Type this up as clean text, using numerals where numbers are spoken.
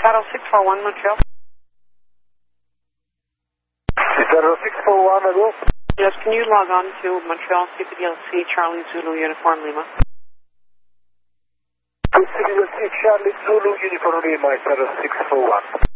Total 641 Montreal. Total 641, hello? Yes, can you log on to Montreal CPDLC Charlie Zulu Uniform Lima? CPDLC Charlie Zulu Uniform Lima, Total 641.